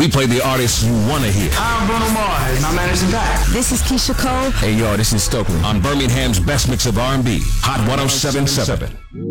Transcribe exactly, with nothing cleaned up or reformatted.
We play the artists you want to hear. I'm Bruno Mars, and I'm Anderson .Paak. This is Keisha Cole. Hey, yo, this is Stokely. On Birmingham's best mix of R and B, Hot one oh seven point seven.